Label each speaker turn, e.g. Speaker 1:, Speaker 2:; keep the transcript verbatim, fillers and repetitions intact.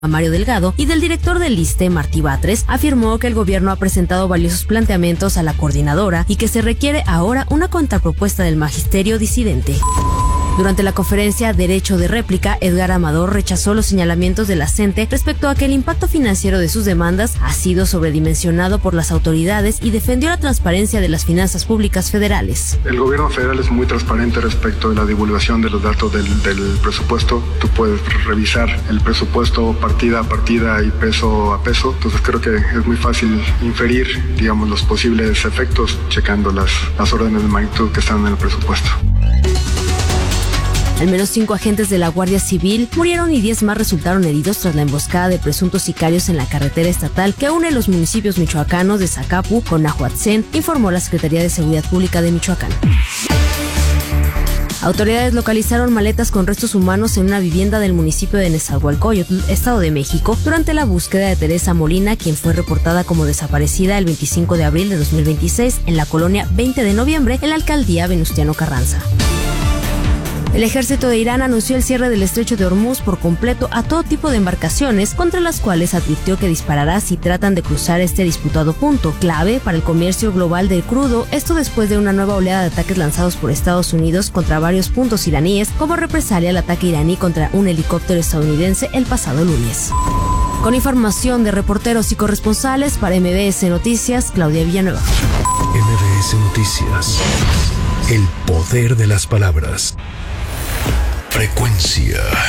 Speaker 1: Mario Delgado, y del director del ISSSTE, Martí Batres, afirmó que el gobierno ha presentado valiosos planteamientos a la coordinadora y que se requiere ahora una contrapropuesta del magisterio disidente. Durante la conferencia Derecho de Réplica, Edgar Amador rechazó los señalamientos de la CENTE respecto a que el impacto financiero de sus demandas ha sido sobredimensionado por las autoridades y defendió la transparencia de las finanzas públicas federales.
Speaker 2: El gobierno federal es muy transparente respecto de la divulgación de los datos del, del presupuesto. Tú puedes revisar el presupuesto partida a partida y peso a peso. Entonces creo que es muy fácil inferir, digamos, los posibles efectos checando las, las órdenes de magnitud que están en el presupuesto.
Speaker 1: Al menos cinco agentes de la Guardia Civil murieron y diez más resultaron heridos tras la emboscada de presuntos sicarios en la carretera estatal que une los municipios michoacanos de Zacapu con Nahuatzén, informó la Secretaría de Seguridad Pública de Michoacán. Autoridades localizaron maletas con restos humanos en una vivienda del municipio de Nezahualcóyotl, Estado de México, durante la búsqueda de Teresa Molina, quien fue reportada como desaparecida el veinticinco de abril de dos mil veintiséis en la colonia veinte de noviembre en la alcaldía Venustiano Carranza. El ejército de Irán anunció el cierre del estrecho de Hormuz por completo a todo tipo de embarcaciones, contra las cuales advirtió que disparará si tratan de cruzar este disputado punto, clave para el comercio global del crudo, esto después de una nueva oleada de ataques lanzados por Estados Unidos contra varios puntos iraníes, como represalia al ataque iraní contra un helicóptero estadounidense el pasado lunes. Con información de reporteros y corresponsales para M B S Noticias, Claudia Villanueva.
Speaker 3: M B S Noticias. El poder de las palabras. Frecuencia